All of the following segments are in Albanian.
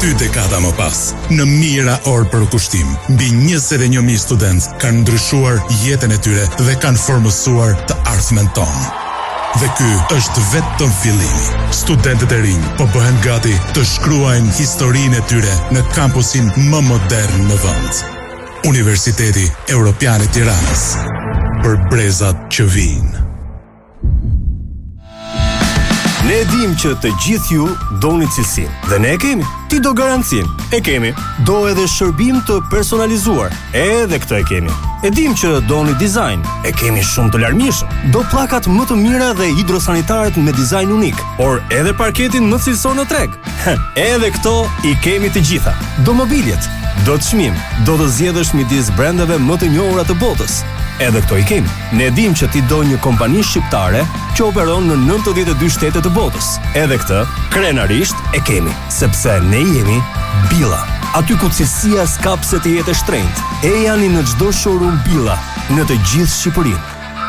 2 dekada më pas, në mijëra orë për kushtim, mbi 21.000 studentë kanë ndryshuar jetën e tyre dhe kanë formësuar të ardhmen tonë. Dhe ky është vetëm fillimi. Studentët e rinj po bëhen gati të shkruajnë historinë e tyre në kampusin më modern në vend. Universiteti Evropian i Tiranës. Për brezat që vijnë. Ne dim që të gjithë ju doni cilësinë, dhe ne e kemi. Ti do garancinë, e kemi. Do edhe shërbim të personalizuar, edhe këtë e kemi. E dim që doni dizajn, e kemi shumë të larmishëm. Do pllakat më të mira dhe hidrosanitaret me dizajn unik, por edhe parketin më cilësor në treg. Edhe këto i kemi të gjitha. Do mobiljet, do të çmim, do të zgjedhësh midis brendeve më të njohura të botës. Edhe këto i kemi. Ne dim që ti do një kompani shqiptare që operon në 92 shtete të botës. Edhe këtë, krenarisht, e kemi, sepse ne jemi Billa. Aty ku cilësia s'ka pse të jetë e shtrenjtë. E janë në çdo showroom Billa, në të gjithë Shqipërinë.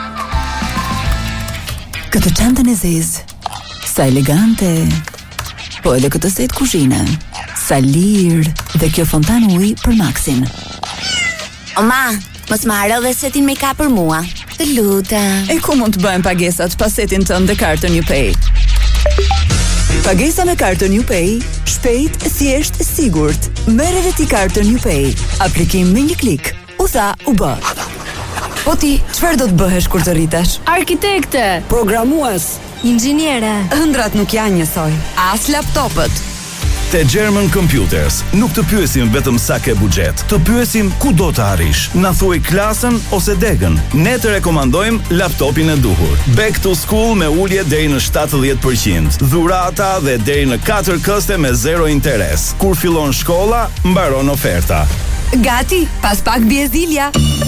Këtë çantën e zezë, sa elegante, po edhe këtë set kuzhine, sa lirë, dhe kjo fontan uji për Maxin. Oma, mos më harro dhe setin make-up për mua. Të lutem. E ku mund të bëjmë pagesat pas setin tënd dhe kartën UPay? Pagesa me kartën UPay, shpejt, thjesht, sigurt. Merr edhe ti kartën UPay. Aplikim me një klik. U tha, u bë. Po ti, çfarë do të bëhesh kur të rritesh? Arkitekte, Programues, inxhiniere. ëndrat nuk janë njësoj. As laptopët. Te German Computers nuk të pyesim vetëm sa ke buxhet, të pyesim ku do të arrish. Na thuaj klasën ose degën. Ne të rekomandojmë laptopin e duhur. Back to school me ulje deri në 70%, dhurata dhe deri në 4 këste me 0 interes. Kur fillon shkolla, mbaron oferta. Gati, pas pak bie zilja.